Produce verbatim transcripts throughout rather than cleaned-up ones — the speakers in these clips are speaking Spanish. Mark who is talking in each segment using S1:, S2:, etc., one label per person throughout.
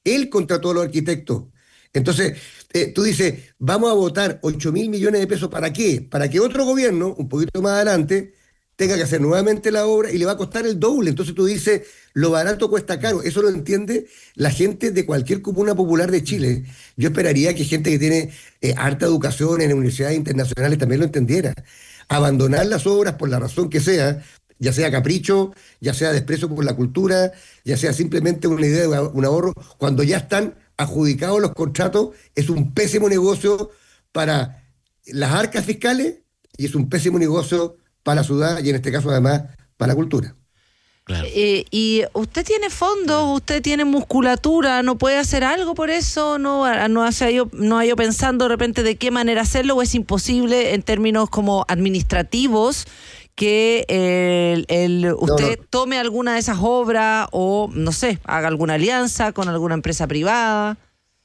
S1: Él contrató a los arquitectos. Entonces, eh, tú dices, vamos a votar ocho mil millones de pesos, ¿para qué? Para que otro gobierno, un poquito más adelante, tenga que hacer nuevamente la obra y le va a costar el doble. Entonces tú dices, lo barato cuesta caro. Eso lo entiende la gente de cualquier comuna popular de Chile. Yo esperaría que gente que tiene eh, harta educación en universidades internacionales también lo entendiera. Abandonar las obras por la razón que sea, ya sea capricho, ya sea desprecio por la cultura, ya sea simplemente una idea de un ahorro, cuando ya están adjudicados los contratos, es un pésimo negocio para las arcas fiscales y es un pésimo negocio para la ciudad y en este caso además para la cultura.
S2: Claro. Eh, y usted tiene fondos, usted tiene musculatura, ¿no puede hacer algo por eso? ¿No, no, hace yo, no ha ido pensando de repente de qué manera hacerlo o es imposible en términos como administrativos que el, el, usted no, no. tome alguna de esas obras o, no sé, haga alguna alianza con alguna empresa privada?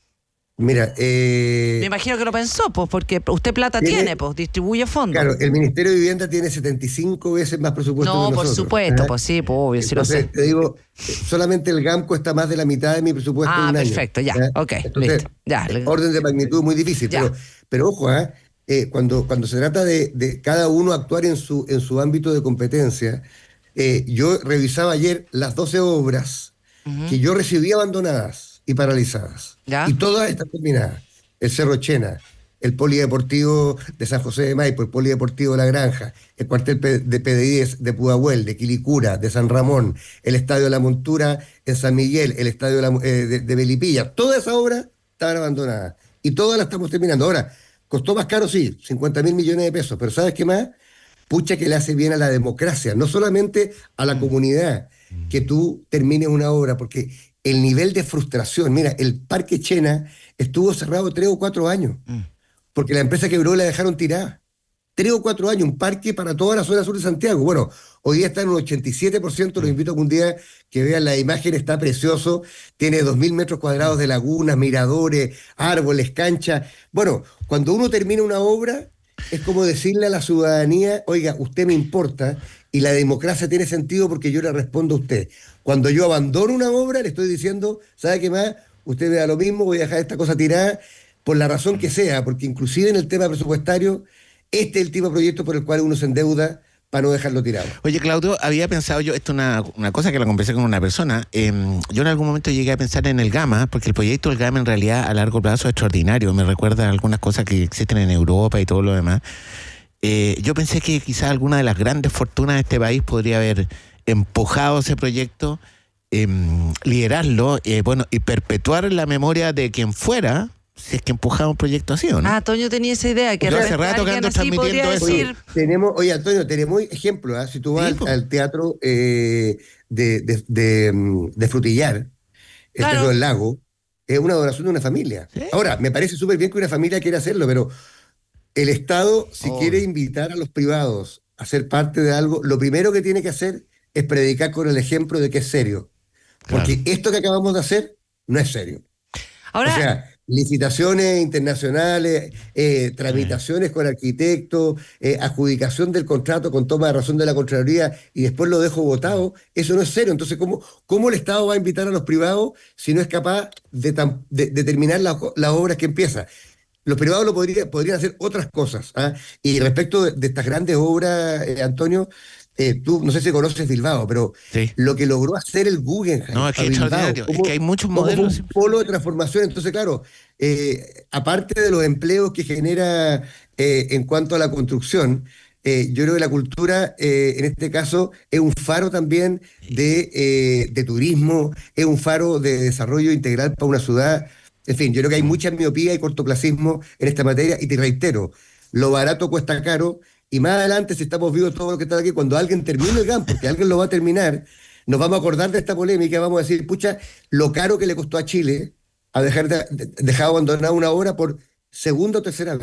S1: Mira, eh,
S2: me imagino que lo pensó, pues, porque usted plata tiene, tiene pues, distribuye fondos.
S1: Claro, el Ministerio de Vivienda tiene setenta y cinco veces más presupuesto
S2: no,
S1: que nosotros.
S2: No, por supuesto,
S1: ¿eh?
S2: pues sí, pues obvio, sí lo sé.
S1: Te digo, solamente el G A M cuesta más de la mitad de mi presupuesto
S2: ah,
S1: de un año.
S2: Ah, perfecto, ya,
S1: ¿eh?
S2: ok,
S1: Entonces,
S2: listo. Ya.
S1: Orden de magnitud muy difícil, pero, pero ojo, ¿eh? Eh, cuando, cuando se trata de, de cada uno actuar en su, en su ámbito de competencia, eh, yo revisaba ayer las doce obras uh-huh. que yo recibí abandonadas y paralizadas,
S2: ¿Ya?
S1: y todas están terminadas. El Cerro Chena, el Polideportivo de San José de Maipo, el Polideportivo de La Granja, el cuartel de P D I de Pudahuel, de Quilicura, de San Ramón, el Estadio de la Montura en San Miguel, el Estadio de, la, eh, de, de Melipilla, todas esas obras estaban abandonadas y todas las estamos terminando. Ahora, costó más caro, sí, cincuenta mil millones de pesos, pero ¿sabes qué más? Pucha que le hace bien a la democracia, no solamente a la comunidad, que tú termines una obra, porque el nivel de frustración, mira, el Parque Chena estuvo cerrado tres o cuatro años, porque la empresa quebró y la dejaron tirada. Tres o cuatro años, un parque para toda la zona sur de Santiago. Bueno, hoy día está en un ochenta y siete por ciento, los invito a que un día que vean la imagen, está precioso, tiene dos mil metros cuadrados de lagunas, miradores, árboles, canchas. Bueno, cuando uno termina una obra, es como decirle a la ciudadanía, oiga, usted me importa, y la democracia tiene sentido porque yo le respondo a usted. Cuando yo abandono una obra, le estoy diciendo, ¿sabe qué más? Usted me da lo mismo, voy a dejar esta cosa tirada, por la razón que sea, porque inclusive en el tema presupuestario, este es el tipo de proyecto por el cual uno se endeuda para no dejarlo tirado.
S3: Oye, Claudio, había pensado yo, esto es una, una cosa que la conversé con una persona, eh, yo en algún momento llegué a pensar en el Gama, porque el proyecto del Gama en realidad a largo plazo es extraordinario, me recuerda a algunas cosas que existen en Europa y todo lo demás. Eh, yo pensé que quizás alguna de las grandes fortunas de este país podría haber empujado ese proyecto, eh, liderarlo, eh, bueno, y perpetuar la memoria de quien fuera, si es que empujaba un proyecto así, ¿o no?
S2: Ah, Toño tenía esa idea, que
S3: yo hace rato que ando transmitiendo eso.
S1: Oye, tenemos, oye, Antonio, tenemos ejemplos, ¿eh? Si tú vas sí, al, al teatro eh, de, de, de, de Frutillar, el claro. Teatro del Lago, es una donación de una familia. ¿Sí? Ahora, me parece súper bien que una familia quiera hacerlo, pero el Estado, si oh. quiere invitar a los privados a ser parte de algo, lo primero que tiene que hacer es predicar con el ejemplo de que es serio. Porque claro. esto que acabamos de hacer no es serio.
S2: Ahora,
S1: o sea, licitaciones internacionales, eh, tramitaciones sí. con arquitectos, eh, adjudicación del contrato con toma de razón de la Contraloría y después lo dejo votado, eso no es serio. Entonces, ¿cómo, cómo el Estado va a invitar a los privados si no es capaz de, tam, de, de terminar las la obras que empieza? Los privados lo podría, podrían hacer otras cosas. ¿ah? Y respecto de, de estas grandes obras, eh, Antonio, eh, tú no sé si conoces Bilbao, pero sí. lo que logró hacer el Guggenheim.
S3: No, es que, Bilbao, como, es que hay muchos modelos.
S1: Un polo de transformación. Entonces, claro, eh, aparte de los empleos que genera eh, en cuanto a la construcción, eh, yo creo que la cultura, eh, en este caso, es un faro también de, eh, de turismo, es un faro de desarrollo integral para una ciudad. En fin, yo creo que hay mucha miopía y cortoplacismo en esta materia, y te reitero, lo barato cuesta caro, y más adelante, si estamos vivos todos los que están aquí, cuando alguien termine el G A M, porque alguien lo va a terminar, nos vamos a acordar de esta polémica, vamos a decir, pucha, lo caro que le costó a Chile a dejar de, de, dejar abandonada una obra por segunda o tercera vez.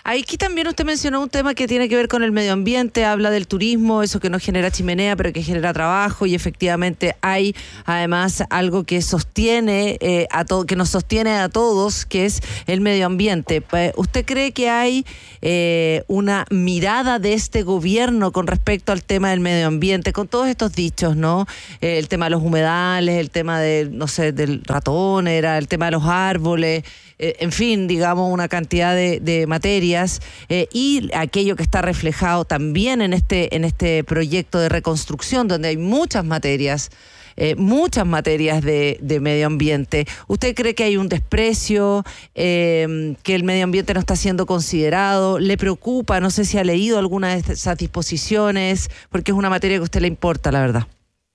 S2: Aquí también usted mencionó un tema que tiene que ver con el medio ambiente, habla del turismo, eso que no genera chimenea, pero que genera trabajo, y efectivamente hay además algo que sostiene eh, a todo, que nos sostiene a todos, que es el medio ambiente. ¿Usted cree que hay eh, una mirada de este gobierno con respecto al tema del medio ambiente, con todos estos dichos, ¿no? Eh, el tema de los humedales, el tema de, no sé, del ratón, era el tema de los árboles, eh, en fin, digamos, una cantidad de, de materias, eh, y aquello que está reflejado también en este, en este proyecto de reconstrucción, donde hay muchas materias, eh, muchas materias de, de medio ambiente. ¿Usted cree que hay un desprecio, eh, que el medio ambiente no está siendo considerado? ¿Le preocupa? No sé si ha leído alguna de esas disposiciones, porque es una materia que a usted le importa, la verdad.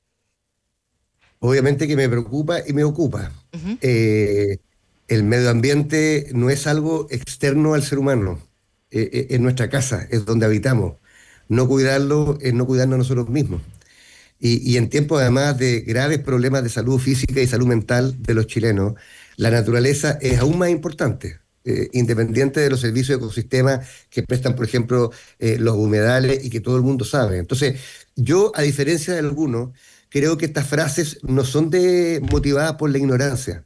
S1: Obviamente que me preocupa y me ocupa.
S2: Uh-huh.
S1: Eh, el medio ambiente no es algo externo al ser humano, eh, eh, es nuestra casa, es donde habitamos. No cuidarlo es no cuidarnos nosotros mismos. Y, y en tiempos además de graves problemas de salud física y salud mental de los chilenos, la naturaleza es aún más importante, eh, independiente de los servicios de ecosistema que prestan, por ejemplo, eh, los humedales y que todo el mundo sabe. Entonces, yo, a diferencia de algunos, creo que estas frases no son de, motivadas por la ignorancia.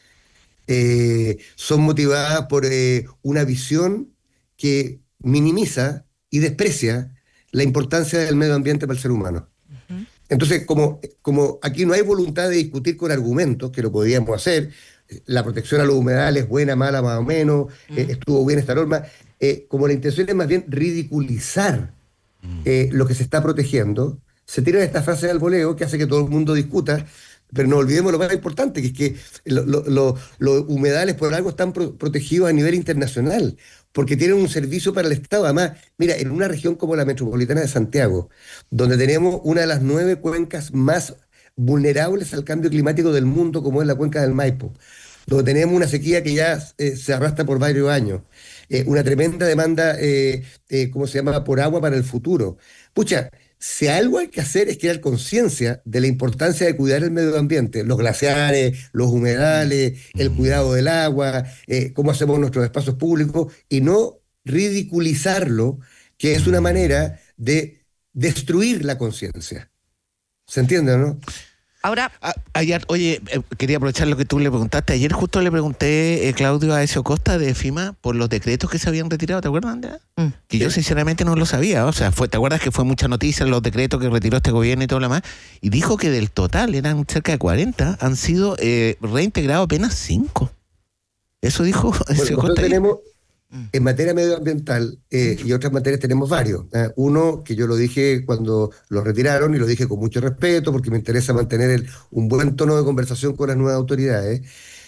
S1: Eh, son motivadas por eh, una visión que minimiza y desprecia la importancia del medio ambiente para el ser humano. Uh-huh. Entonces, como, como aquí no hay voluntad de discutir con argumentos, que lo podríamos hacer, la protección a los humedales, buena, mala, más o menos, uh-huh. eh, estuvo bien esta norma, eh, como la intención es más bien ridiculizar eh, lo que se está protegiendo, se tiran estas frases al voleo que hace que todo el mundo discuta. Pero no olvidemos lo más importante, que es que los lo, lo, lo humedales por algo están pro, protegidos a nivel internacional, porque tienen un servicio para el Estado. Además, mira, en una región como la metropolitana de Santiago, donde tenemos una de las nueve cuencas más vulnerables al cambio climático del mundo, como es la cuenca del Maipo, donde tenemos una sequía que ya eh, se arrastra por varios años, eh, una tremenda demanda, eh, eh, ¿cómo se llama?, por agua para el futuro. Pucha, si algo hay que hacer es crear conciencia de la importancia de cuidar el medio ambiente, los glaciares, los humedales, el cuidado del agua, eh, cómo hacemos nuestros espacios públicos, y no ridiculizarlo, que es una manera de destruir la conciencia. ¿Se entiende, no?
S2: Ahora,
S3: a, ayer, oye, eh, quería aprovechar lo que tú le preguntaste. Ayer justo le pregunté, eh, Claudio Aecio Costa de FIMA, por los decretos que se habían retirado, ¿te acuerdas, Andrea? Mm. Que sí. Yo sinceramente no lo sabía. O sea, fue, ¿te acuerdas que fue mucha noticia los decretos que retiró este gobierno y todo lo demás? Y dijo que del total, eran cerca de cuarenta, han sido eh, reintegrados apenas cinco. Eso dijo Aecio
S1: bueno,
S3: Costa.
S1: Tenemos, en materia medioambiental eh, y otras materias tenemos varios. ¿eh? Uno, que yo lo dije cuando lo retiraron, y lo dije con mucho respeto, porque me interesa mantener el, un buen tono de conversación con las nuevas autoridades,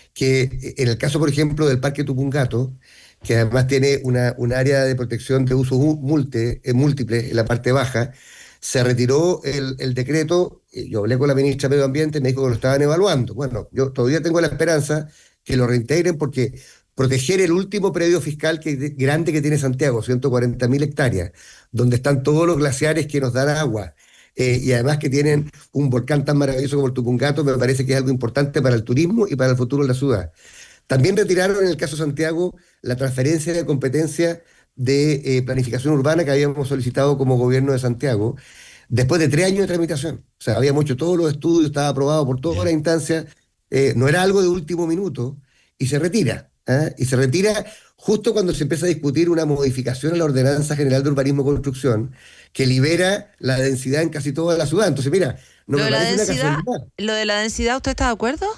S1: que en el caso, por ejemplo, del Parque Tupungato, que además tiene una, un área de protección de uso multe, eh, múltiple en la parte baja, se retiró el, el decreto. Yo hablé con la ministra de Medio Ambiente y me dijo que lo estaban evaluando. Bueno, yo todavía tengo la esperanza que lo reintegren, porque proteger el último predio fiscal que, grande que tiene Santiago, ciento cuarenta mil hectáreas, donde están todos los glaciares que nos dan agua, eh, y además que tienen un volcán tan maravilloso como el Tupungato, me parece que es algo importante para el turismo y para el futuro de la ciudad. También retiraron, en el caso de Santiago, la transferencia de competencia de eh, planificación urbana que habíamos solicitado como gobierno de Santiago, después de tres años de tramitación. O sea, habíamos hecho todos los estudios, estaba aprobado por todas las instancias, eh, no era algo de último minuto, y se retira. ¿eh? Y se retira justo cuando se empieza a discutir una modificación a la Ordenanza General de Urbanismo y Construcción que libera la densidad en casi toda la ciudad. Entonces, mira, no
S2: lo
S1: me
S2: de la
S1: parece
S2: densidad,
S1: una casualidad.
S2: ¿Lo de la densidad usted está de acuerdo?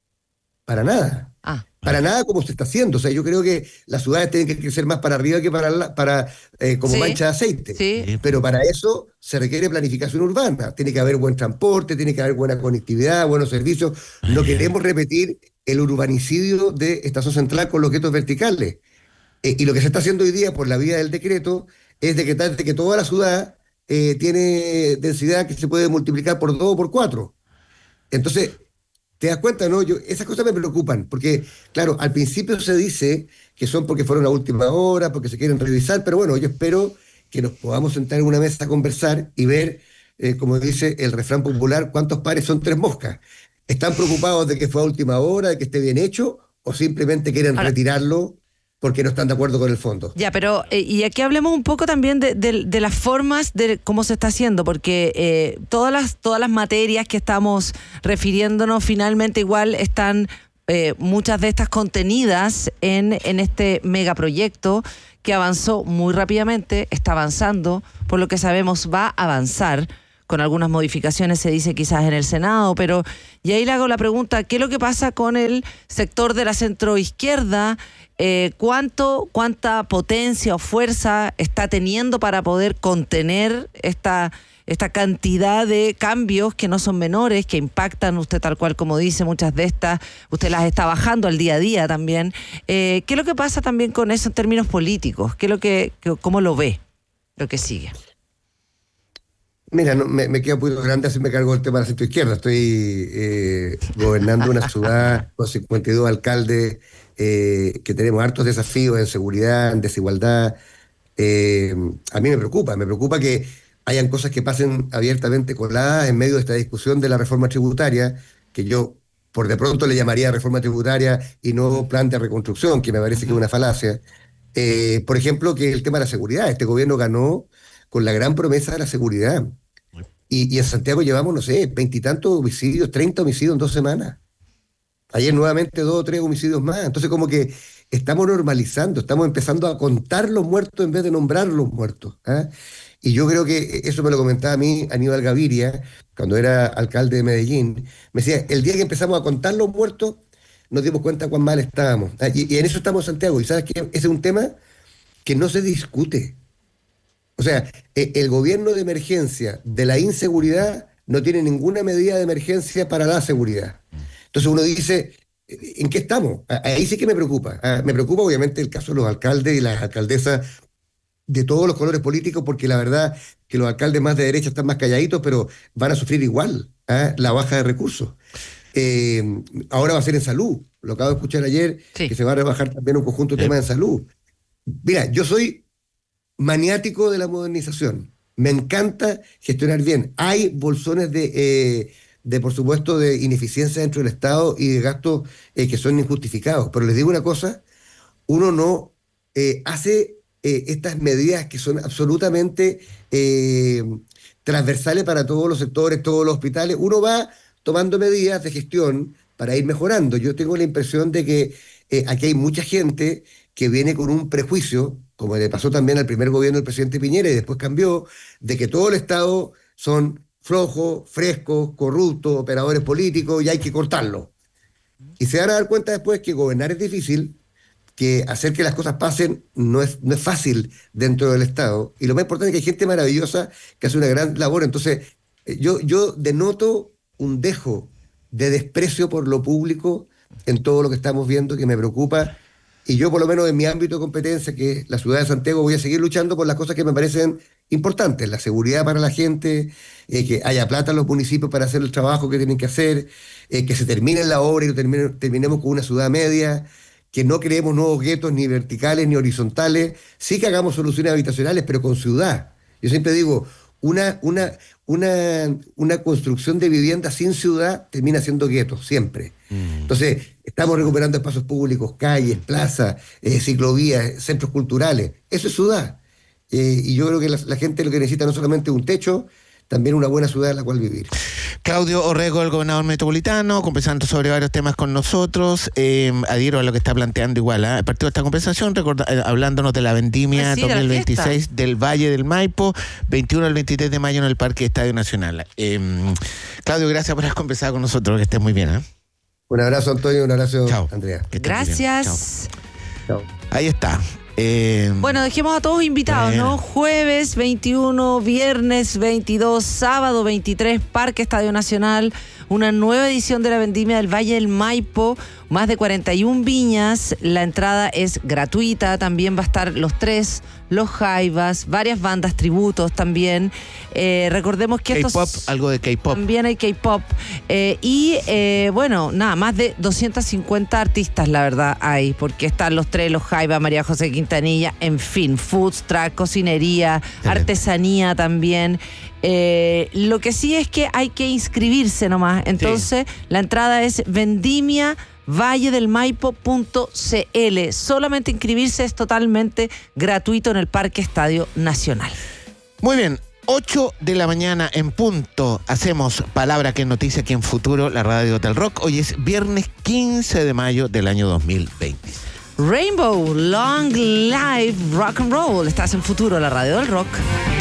S1: Para nada.
S2: Ah.
S1: Para nada como se está haciendo. O sea, yo creo que las ciudades tienen que crecer más para arriba que para, la, para eh, como
S2: sí,
S1: mancha de aceite.
S2: Sí.
S1: Pero para eso se requiere planificación urbana. Tiene que haber buen transporte, tiene que haber buena conectividad, buenos servicios. No queremos repetir el urbanicidio de Estación Central con los guetos verticales. Eh, y lo que se está haciendo hoy día por la vía del decreto es de que, de que toda la ciudad eh, tiene densidad que se puede multiplicar por dos o por cuatro. Entonces, ¿te das cuenta, no? Yo, esas cosas me preocupan, porque, claro, al principio se dice que son porque fueron a última hora, porque se quieren revisar, pero bueno, yo espero que nos podamos sentar en una mesa a conversar y ver, eh, como dice el refrán popular, cuántos pares son tres moscas. ¿Están preocupados de que fue a última hora, de que esté bien hecho, o simplemente quieren
S2: Ahora,
S1: retirarlo porque no están de acuerdo con el fondo.
S2: Ya, pero eh, y aquí hablemos un poco también de, de, de las formas de cómo se está haciendo, porque eh, todas las todas las materias que estamos refiriéndonos finalmente igual están eh, muchas de estas contenidas en, en este megaproyecto que avanzó muy rápidamente, está avanzando, por lo que sabemos va a avanzar, con algunas modificaciones se dice quizás en el Senado, pero y ahí le hago la pregunta, ¿qué es lo que pasa con el sector de la centroizquierda? Eh, ¿cuánto, cuánta potencia o fuerza está teniendo para poder contener esta, esta cantidad de cambios que no son menores, que impactan, usted tal cual como dice, muchas de estas, usted las está bajando al día a día también? Eh, ¿Qué es lo que pasa también con eso en términos políticos? ¿Qué es lo que, que, ¿Cómo lo ve lo que sigue?
S1: Mira, no, me, me queda un poquito grande así me cargo el tema de la centroizquierda. Estoy eh, gobernando una ciudad con cincuenta y dos alcaldes, eh, que tenemos hartos desafíos en seguridad, en desigualdad. Eh, a mí me preocupa, me preocupa que hayan cosas que pasen abiertamente coladas en medio de esta discusión de la reforma tributaria, que yo por de pronto le llamaría reforma tributaria y no plan de reconstrucción, que me parece que es una falacia. Eh, por ejemplo, que el tema de la seguridad. Este gobierno ganó con la gran promesa de la seguridad. Y, y en Santiago llevamos, no sé, veintitantos homicidios, treinta homicidios en dos semanas. Ayer nuevamente dos o tres homicidios más. Entonces como que estamos normalizando, estamos empezando a contar los muertos en vez de nombrar los muertos. ¿eh? Y yo creo que eso me lo comentaba a mí Aníbal Gaviria, cuando era alcalde de Medellín. Me decía, el día que empezamos a contar los muertos, nos dimos cuenta cuán mal estábamos. ¿eh? Y, y en eso estamos en Santiago. Y sabes que ese es un tema que no se discute. O sea, el gobierno de emergencia de la inseguridad no tiene ninguna medida de emergencia para la seguridad. Entonces uno dice, ¿en qué estamos? Ahí sí que me preocupa. Me preocupa obviamente el caso de los alcaldes y las alcaldesas de todos los colores políticos, porque la verdad que los alcaldes más de derecha están más calladitos, pero van a sufrir igual ¿eh? la baja de recursos. Eh, ahora va a ser en salud. Lo acabo de escuchar ayer, sí. que se va a rebajar también un conjunto de sí. temas en salud. Mira, yo soy maniático de la modernización. Me encanta gestionar bien. Hay bolsones de, eh, de por supuesto, de ineficiencia dentro del Estado y de gastos eh, que son injustificados. Pero les digo una cosa, uno no eh, hace eh, estas medidas que son absolutamente eh, transversales para todos los sectores, todos los hospitales. Uno va tomando medidas de gestión para ir mejorando. Yo tengo la impresión de que eh, aquí hay mucha gente que viene con un prejuicio, como le pasó también al primer gobierno del presidente Piñera y después cambió, de que todo el Estado son flojos, frescos, corruptos, operadores políticos y hay que cortarlo. Y se van a dar cuenta después que gobernar es difícil, que hacer que las cosas pasen no es, no es fácil dentro del Estado. Y lo más importante es que hay gente maravillosa que hace una gran labor. Entonces, yo, yo denoto un dejo de desprecio por lo público en todo lo que estamos viendo, que me preocupa. Y yo, por lo menos en mi ámbito de competencia, que es la ciudad de Santiago, voy a seguir luchando por las cosas que me parecen importantes. La seguridad para la gente, eh, que haya plata en los municipios para hacer el trabajo que tienen que hacer, eh, que se termine la obra y lo termine, terminemos con una ciudad media, que no creemos nuevos guetos ni verticales ni horizontales. Sí que hagamos soluciones habitacionales, pero con ciudad. Yo siempre digo, una, una, una, una construcción de vivienda sin ciudad termina siendo guetos, siempre. Mm. Entonces, estamos recuperando espacios públicos, calles, plazas, eh, ciclovías, centros culturales. Eso es ciudad. Eh, y yo creo que la, la gente lo que necesita no solamente un techo, también una buena ciudad en la cual vivir.
S3: Claudio Orrego, el gobernador metropolitano, conversando sobre varios temas con nosotros. Eh, adhiero a lo que está planteando igual. ¿eh? A partir de esta conversación, recorda, eh, hablándonos de la vendimia pues sí, dos mil veintiséis del Valle del Maipo, veintiuno al veintitrés de mayo en el Parque Estadio Nacional. Eh, Claudio, gracias por haber conversado con nosotros, que estés muy bien. ¿eh?
S1: Un abrazo, Antonio, un abrazo,
S3: Chao.
S1: Andrea.
S2: Gracias.
S1: Chao.
S3: Ahí está. Eh,
S2: bueno, dejemos a todos invitados, bueno. ¿no? Jueves veintiuno, viernes veintidós, sábado veintitrés, Parque Estadio Nacional, una nueva edición de la Vendimia del Valle del Maipo, más de cuarenta y una viñas, la entrada es gratuita, también va a estar Los Tres, Los Jaivas, varias bandas, tributos también. Eh, recordemos que estos...
S3: K-pop, algo de K-pop.
S2: También hay K-pop. Eh, y, eh, bueno, nada, más de doscientos cincuenta artistas, la verdad, hay, porque están Los Tres, Los Jaivas, María José Quintanilla, en fin, foods, track, cocinería, sí. artesanía también. Eh, lo que sí es que hay que inscribirse nomás. Entonces, sí. la entrada es vendimia valle del maipo punto c l. Solamente inscribirse, es totalmente gratuito en el Parque Estadio Nacional.
S3: Muy bien. ocho de la mañana en punto. Hacemos Palabra que es noticia aquí en Futuro, la radio del rock. Hoy es viernes quince de mayo del año dos mil veinte.
S2: Rainbow, long live rock and roll. Estás en Futuro, la radio del rock.